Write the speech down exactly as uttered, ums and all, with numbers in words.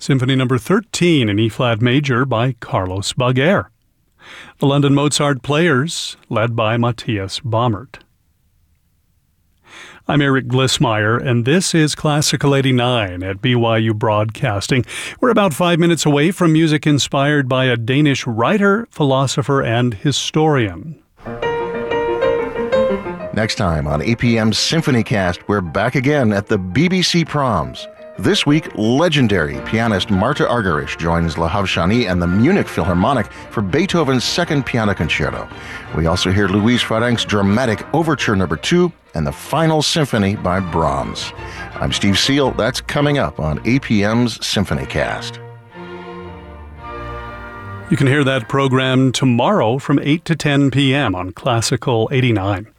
Symphony Number thirteen in E-flat major by Carlos Baguer. The London Mozart Players, led by Matthias Baumert. I'm Eric Glissmeyer, and this is Classical eighty-nine at B Y U Broadcasting. We're about five minutes away from music inspired by a Danish writer, philosopher, and historian. Next time on A P M's SymphonyCast, we're back again at the B B C Proms. This week, legendary pianist Marta Argerich joins La Havshani and the Munich Philharmonic for Beethoven's Second Piano Concerto. We also hear Louise Farenk's dramatic Overture Number two and the Final Symphony by Brahms. I'm Steve Seal. That's coming up on A P M's SymphonyCast. You can hear that program tomorrow from eight to ten p.m. on Classical eighty-nine.